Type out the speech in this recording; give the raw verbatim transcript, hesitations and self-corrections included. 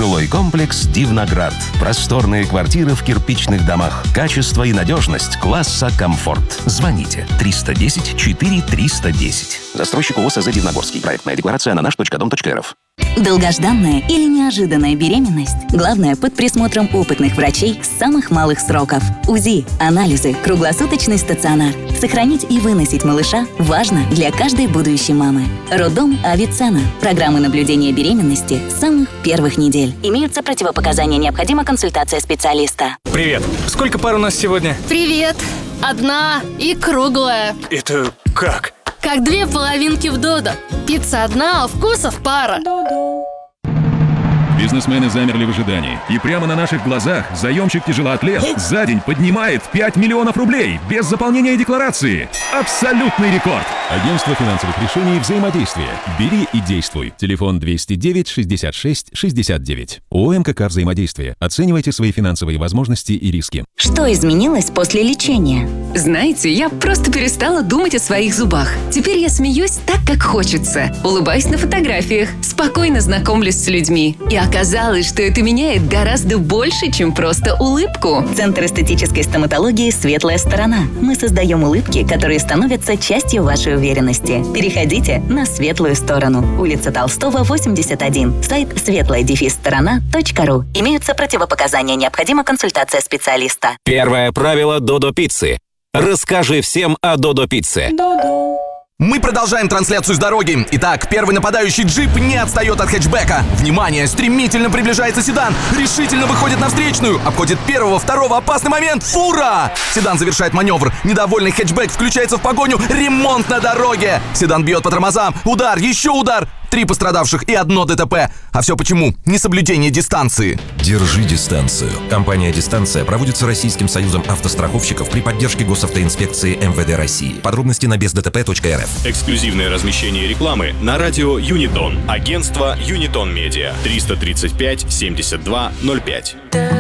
Жилой комплекс «Дивноград». Просторные квартиры в кирпичных домах. Качество и надежность класса «Комфорт». Звоните триста десять четыре триста десять. Застройщик ООО СЗ «Дивногорский». Проектная декларация на наш точка дом точка эр эф. Долгожданная или неожиданная беременность? Главное, под присмотром опытных врачей с самых малых сроков. УЗИ, анализы, круглосуточный стационар. Сохранить и выносить малыша важно для каждой будущей мамы. Роддом Авиценна. Программы наблюдения беременности с самых первых недель. Имеются противопоказания, необходима консультация специалиста. Привет. Сколько пар у нас сегодня? Привет. Одна и круглая. Это как? Как две половинки в Додо. Пицца одна, а вкусов пара. Бизнесмены замерли в ожидании. И прямо на наших глазах заемщик-тяжелоатлет за день поднимает пять миллионов рублей без заполнения декларации. Абсолютный рекорд! Агентство финансовых решений «Взаимодействие». Бери и действуй. Телефон двести девять шестьдесят шесть шестьдесят девять. ООО «МКК Взаимодействие». Оценивайте свои финансовые возможности и риски. Что изменилось после лечения? Знаете, я просто перестала думать о своих зубах. Теперь я смеюсь так, как хочется. Улыбаюсь на фотографиях, спокойно знакомлюсь с людьми. И оказалось, что это меняет гораздо больше, чем просто улыбку. Центр эстетической стоматологии «Светлая сторона». Мы создаем улыбки, которые становятся частью вашей уверенности. Переходите на светлую сторону. Улица Толстого, восемьдесят один. Сайт светлая сторона точка ру. Имеются противопоказания, необходима консультация специалиста. Первое правило Додо Пиццы. Расскажи всем о Додо Пицце. Мы продолжаем трансляцию с дороги. Итак, первый нападающий джип не отстает от хэтчбека. Внимание, стремительно приближается седан. Решительно выходит на встречную. Обходит первого, второго, опасный момент. Фура! Седан завершает маневр. Недовольный хэтчбек включается в погоню. Ремонт на дороге. Седан бьет по тормозам. Удар, еще удар. Три пострадавших и одно ДТП. А все почему? Несоблюдение дистанции. Держи дистанцию. Компания «Дистанция» проводится Российским союзом автостраховщиков при поддержке госавтоинспекции эм вэ дэ России. Подробности на без дэ тэ пэ точка эр эф. Эксклюзивное размещение рекламы на радио Юнитон. Агентство Юнитон Медиа. триста тридцать пять семьдесят два ноль пять.